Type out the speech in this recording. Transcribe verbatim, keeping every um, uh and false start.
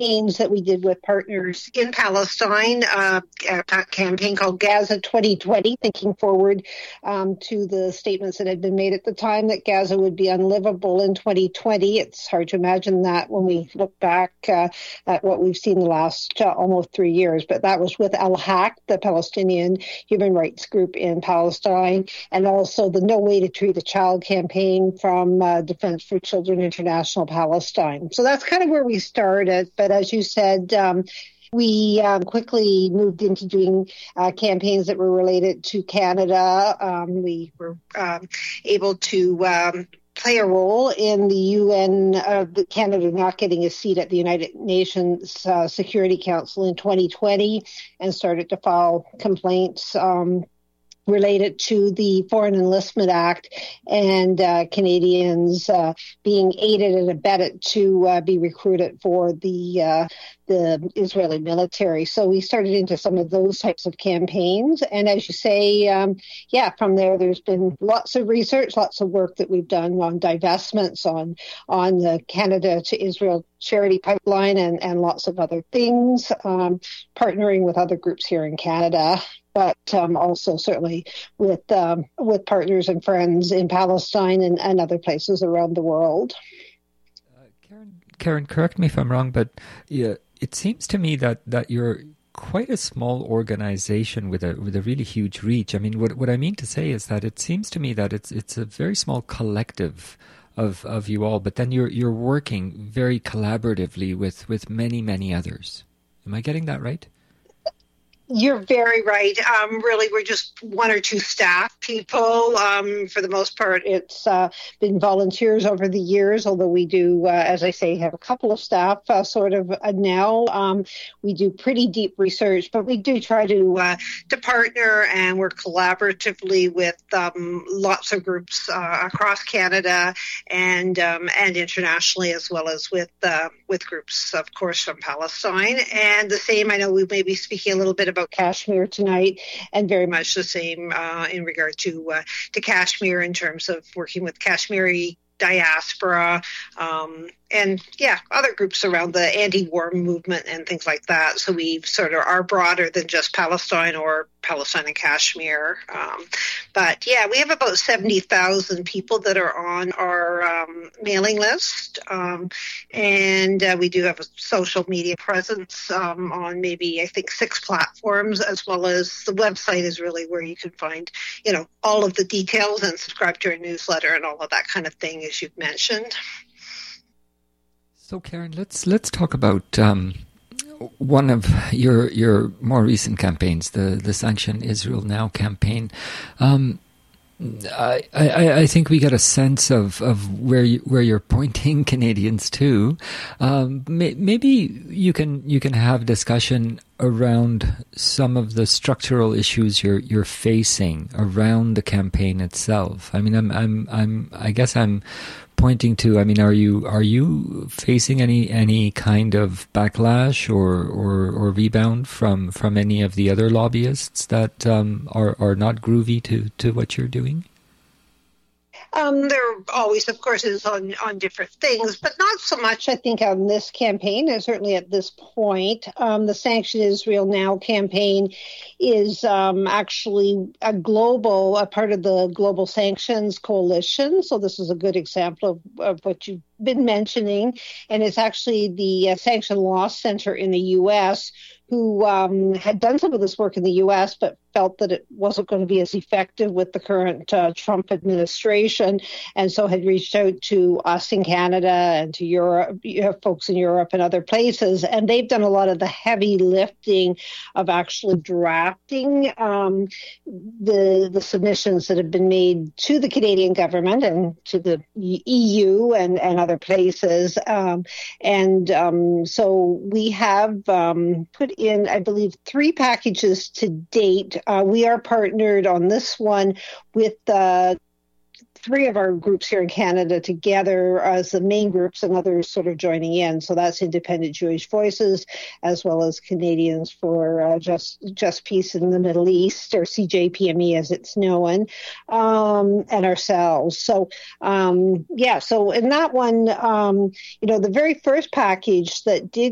campaigns that we did with partners in Palestine, uh, a campaign called Gaza twenty twenty, thinking forward um, to the statements that had been made at the time that Gaza would be unlivable in twenty twenty. It's hard to imagine that when we look back uh, at what we've seen the last uh, almost three years. But that was with Al-Haq, the Palestinian human rights group in Palestine, and also the No Way to Treat a Child campaign from uh, Defense for Children International Palestine. So that's kind of where we started. But as you said, um, we um, quickly moved into doing uh, campaigns that were related to Canada. Um, we were um, able to um, play a role in the U N, uh, Canada not getting a seat at the United Nations uh, Security Council in twenty twenty, and started to file complaints um, related to the Foreign Enlistment Act and uh, Canadians uh, being aided and abetted to uh, be recruited for the uh, the Israeli military. So we started into some of those types of campaigns. And as you say, um, yeah, from there, there's been lots of research, lots of work that we've done on divestments, on on the Canada to Israel charity pipeline, and, and lots of other things, um, partnering with other groups here in Canada, but um, also certainly with um, with partners and friends in Palestine and, and other places around the world. Uh, Karen, Karen, correct me if I'm wrong, but yeah, it seems to me that, that you're quite a small organization with a with a really huge reach. I mean, what what I mean to say is that it seems to me that it's it's a very small collective of of you all, but then you're you're working very collaboratively with, with many, many others. Am I getting that right? You're very right. Um, really, we're just one or two staff people. Um, for the most part, it's uh, been volunteers over the years, although we do, uh, as I say, have a couple of staff uh, sort of uh, now. Um, we do pretty deep research, but we do try to uh, to partner and work collaboratively with um, lots of groups uh, across Canada and um, and internationally, as well as with uh, with groups, of course, from Palestine. And the same, I know we may be speaking a little bit about Kashmir tonight, and very much the same uh, in regard to uh, to Kashmir in terms of working with Kashmiri diaspora, um, and yeah, other groups around the anti-war movement and things like that. So we sort of are broader than just Palestine or Palestine and Kashmir. Um, but yeah, we have about seventy thousand people that are on our um, mailing list. Um, and uh, we do have a social media presence um, on maybe, I think, six platforms, as well as the website is really where you can find, you know, all of the details and subscribe to our newsletter and all of that kind of thing, as you've mentioned. So, Karen, let's let's talk about um, one of your your more recent campaigns, the the Sanction Israel Now campaign. Um, I, I I think we get a sense of, of where you, where you're pointing Canadians to. Um, may, maybe you can you can have discussion around some of the structural issues you're you're facing around the campaign itself. I mean, I'm I'm I'm I guess I'm pointing to, I mean, are you are you facing any any kind of backlash or or, or rebound from, from any of the other lobbyists that um, are are not groovy to, to what you're doing? Um, there always, of course, is on, on different things, but not so much, I think, on this campaign, and certainly at this point. Um, the Sanction Israel Now campaign is um, actually a global, a part of the Global Sanctions Coalition. So this is a good example of, of what you've been mentioning. And it's actually the uh, Sanction Law Center in the U S who um, had done some of this work in the U S, but felt that it wasn't going to be as effective with the current uh, Trump administration, and so had reached out to us in Canada and to Europe, you know, folks in Europe and other places, and they've done a lot of the heavy lifting of actually drafting um, the the submissions that have been made to the Canadian government and to the E U and, and other places, um, and um, so we have um, put in, I believe, three packages to date. Uh, we are partnered on this one with uh, three of our groups here in Canada together as the main groups, and others sort of joining in. So that's Independent Jewish Voices, as well as Canadians for uh, Just Just Peace in the Middle East, or C J P M E as it's known, um, and ourselves. So, um, yeah, so in that one, um, you know, the very first package that did